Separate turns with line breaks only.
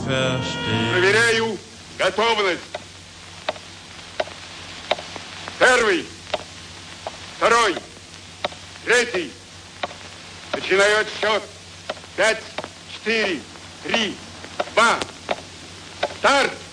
versteht.
Проверяю готовность. Первый, второй, третий. Начинаю отсчет. 5, 4, 3, 2. Старт!